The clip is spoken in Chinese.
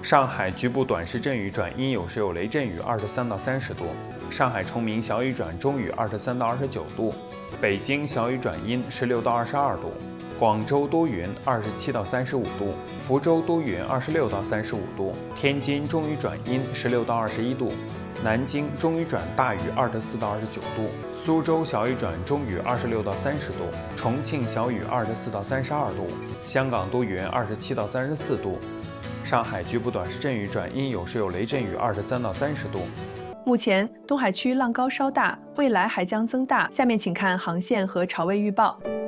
上海局部短时阵雨转阴，有时有雷阵雨，23到30度。上海崇明小雨转中雨，23到29度。北京小雨转阴，16到22度。广州多云，27到35度。福州多云，26到35度。天津中雨转阴，16到21度。南京中雨转大雨，24到29度。苏州小雨转中雨，26到30度。重庆小雨，24到32度。香港多云，27到34度。上海局部短时阵雨转阴，有时有雷阵雨，23到30度。 目前东海区浪高稍大，未来还将增大。下面请看航线和潮位预报。